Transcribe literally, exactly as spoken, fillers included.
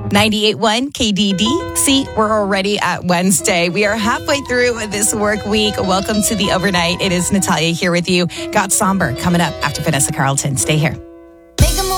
ninety-eight point one K D D. See, we're already at Wednesday. We are halfway through this work week. Welcome to the overnight. It is Natalia here with you. Got Somber coming up after Vanessa Carlton. Stay here.